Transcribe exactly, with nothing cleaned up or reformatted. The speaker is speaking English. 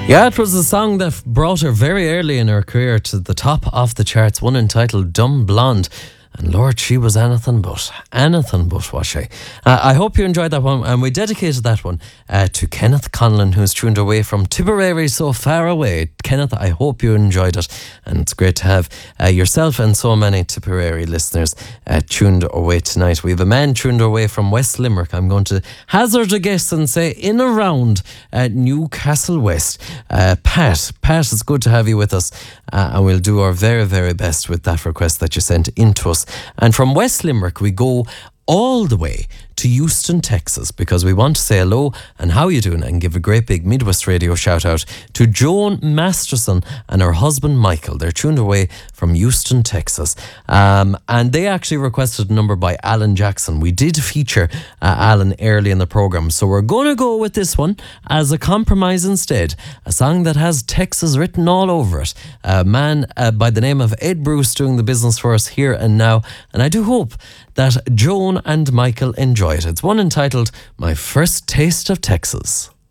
Yeah, it was a song that brought her very early in her career to the top of the charts, one entitled Dumb Blonde. And Lord, she was anything but, anything but, was she? Uh, I hope you enjoyed that one, and we dedicated that one uh, to Kenneth Conlon, who's tuned away from Tipperary, so far away. Kenneth, I hope you enjoyed it, and it's great to have uh, yourself and so many Tipperary listeners uh, tuned away tonight. We have a man tuned away from West Limerick. I'm going to hazard a guess and say in around uh, Newcastle West. Uh, Pat, Pat, it's good to have you with us, uh, and we'll do our very, very best with that request that you sent in to us. And from West Limerick, we go all the way to Houston, Texas, because we want to say hello and how you doing and give a great big Midwest Radio shout out to Joan Masterson and her husband Michael. They're tuned away from Houston, Texas. Um, and they actually requested a number by Alan Jackson. We did feature uh, Alan early in the programme, so we're going to go with this one as a compromise instead. A song that has Texas written all over it. A man uh, by the name of Ed Bruce doing the business for us here and now. And I do hope that Joan and Michael enjoy it. It's one entitled My First Taste of Texas.